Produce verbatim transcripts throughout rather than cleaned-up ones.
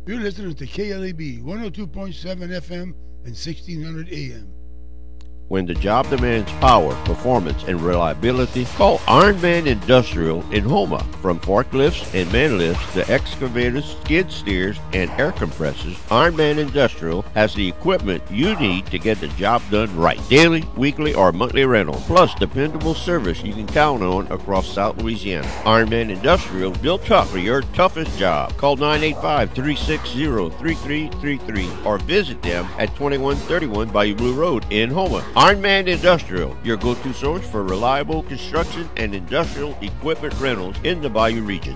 You're listening to K L A B one oh two point seven F M and sixteen hundred A M. When the job demands power, performance, and reliability, call Ironman Industrial in Houma. From forklifts and man lifts to excavators, skid steers, and air compressors, Ironman Industrial has the equipment you need to get the job done right. Daily, weekly, or monthly rental, plus dependable service you can count on across South Louisiana. Ironman Industrial, built tough for your toughest job. Call nine eight five, three six zero, three three three three or visit them at twenty-one thirty-one Bayou Blue Road in Houma. Ironman Industrial, your go-to source for reliable construction and industrial equipment rentals in the Bayou region.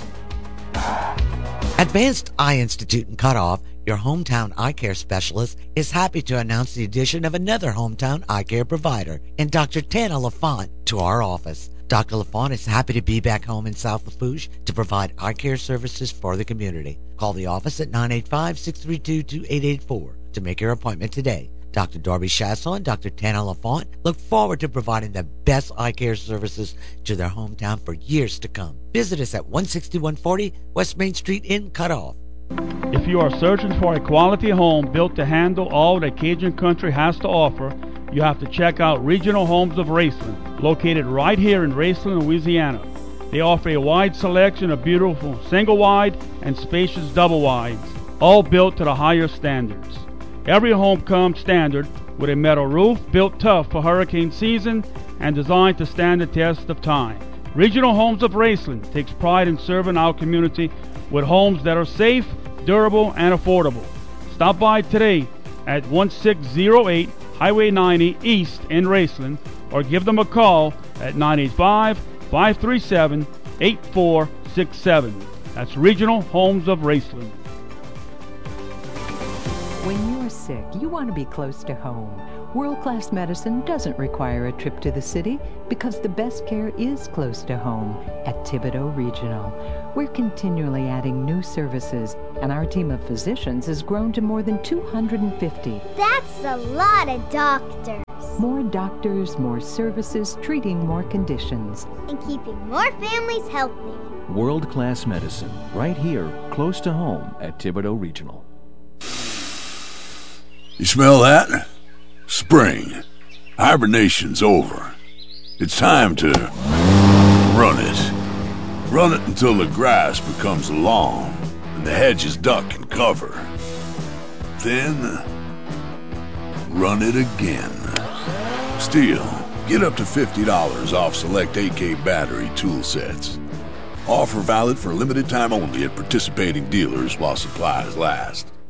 Advanced Eye Institute in Cutoff, your hometown eye care specialist, is happy to announce the addition of another hometown eye care provider in Doctor Tana LaFont to our office. Doctor LaFont is happy to be back home in South Lafourche to provide eye care services for the community. Call the office at nine eight five, six three two, two eight eight four to make your appointment today. Doctor Darby Chasson and Doctor Tana LaFont look forward to providing the best eye care services to their hometown for years to come. Visit us at one sixty-one forty West Main Street in Cutoff. If you are searching for a quality home built to handle all that Cajun Country has to offer, you have to check out Regional Homes of Raceland, located right here in Raceland, Louisiana. They offer a wide selection of beautiful single-wide and spacious double-wides, all built to the highest standards. Every home comes standard with a metal roof built tough for hurricane season and designed to stand the test of time. Regional Homes of Raceland takes pride in serving our community with homes that are safe, durable, and affordable. Stop by today at one six zero eight Highway ninety East in Raceland or give them a call at nine eight five, five three seven, eight four six seven. That's Regional Homes of Raceland. When you're sick, you want to be close to home. World-class medicine doesn't require a trip to the city because the best care is close to home at Thibodaux Regional. We're continually adding new services, and our team of physicians has grown to more than two hundred fifty. That's a lot of doctors. More doctors, more services, treating more conditions. And keeping more families healthy. World-class medicine, right here, close to home at Thibodaux Regional. You smell that? Spring. Hibernation's over. It's time to run it. Run it until the grass becomes long and the hedges duck and cover. Then, run it again. Still, get up to fifty dollars off select A K battery tool sets. Offer valid for limited time only at participating dealers while supplies last.